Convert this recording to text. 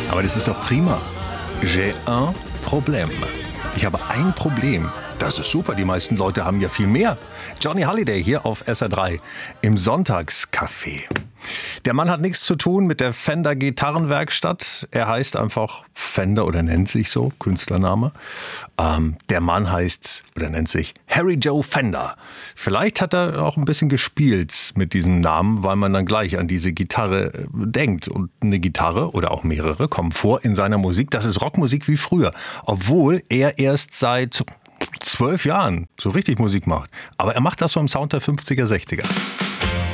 Aber das ist doch prima. J'ai un problème. Ich habe ein Problem. Das ist super, die meisten Leute haben ja viel mehr. Johnny Hallyday hier auf SR3 im Sonntagscafé. Der Mann hat nichts zu tun mit der Fender Gitarrenwerkstatt. Er heißt einfach Fender oder nennt sich so, Künstlername. Der Mann heißt oder nennt sich Harry Joe Fender. Vielleicht hat er auch ein bisschen gespielt mit diesem Namen, weil man dann gleich an diese Gitarre denkt. Und eine Gitarre oder auch mehrere kommen vor in seiner Musik. Das ist Rockmusik wie früher, obwohl er erst seit 12 Jahren so richtig Musik macht. Aber er macht das so im Sound der 50er, 60er.